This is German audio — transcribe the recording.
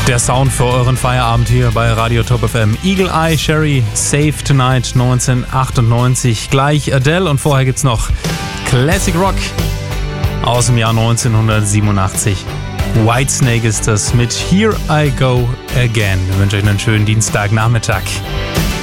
Der Sound für euren Feierabend hier bei Radio Top FM. Eagle Eye Cherry, Save Tonight 1998. Gleich Adele und vorher gibt's noch Classic Rock aus dem Jahr 1987. Whitesnake ist das mit Here I Go Again. Ich wünsche euch einen schönen Dienstagnachmittag.